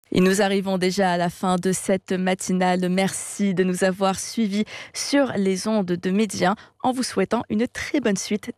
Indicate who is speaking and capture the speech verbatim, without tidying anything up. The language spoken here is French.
Speaker 1: Et nous arrivons déjà à la fin de cette matinale. Merci de nous avoir suivis sur les ondes de Média en vous souhaitant une très bonne suite